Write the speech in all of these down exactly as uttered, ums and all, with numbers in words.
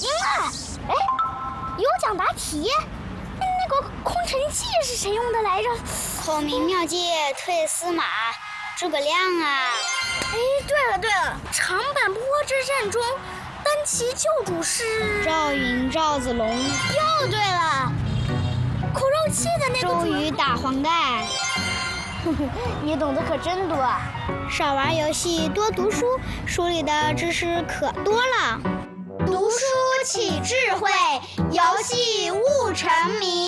赢了！哎，有奖答题。那个空城计是谁用的来着？ 孔明妙计退司马，诸葛亮啊！ 哎，对了对了，长坂坡之战中，单骑救主是赵云、赵子龙。 又对了，口肉计的那个周瑜打黄盖。 你懂得可真多。 少玩游戏，多读书，书里的知识可多了。 读书起智慧，游戏悟沉迷。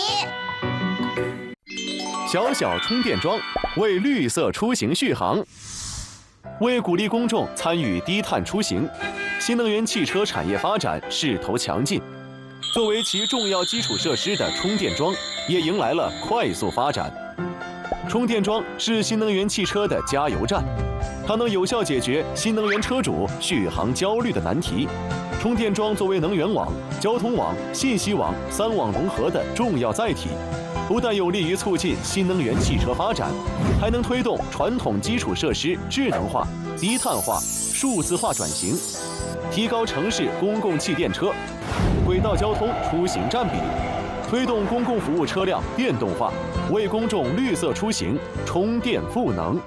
小小充电桩为绿色出行续航。为鼓励公众参与低碳出行，新能源汽车产业发展势头强劲。作为其重要基础设施的充电桩，也迎来了快速发展。充电桩是新能源汽车的加油站，它能有效解决新能源车主续航焦虑的难题。充电桩作为能源网、交通网、信息网三网融合的重要载体，不但有利于促进新能源汽车发展，还能推动传统基础设施智能化、低碳化、数字化转型，提高城市公共汽电车、轨道交通出行占比，推动公共服务车辆电动化，为公众绿色出行充电赋能。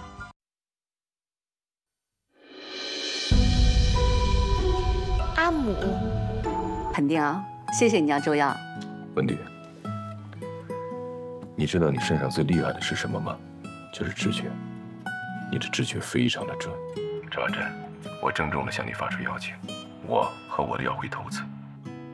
阿姆， 肯定啊，谢谢你啊，周耀。 文迪，你知道你身上最厉害的是什么吗？就是直觉。你的直觉非常的准。赵婉珍，我郑重地向你发出邀请，我和我的耀辉投资